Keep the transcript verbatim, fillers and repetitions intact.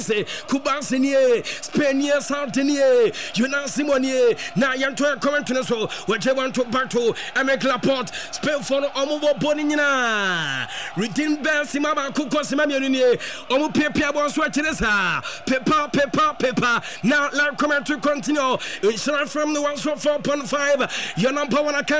Kubasi nie, Spania Santinier, Jonas Simonier, na Yanto comment to us, what you want to battle, and make Laporte, spell for Omo Bonina, Redeem Belsimaba, Kukosimania, Omo Pepia was watching us, Peppa, Peppa, Peppa. Now, let comment to continue. It's from the one four point five. Your number one account.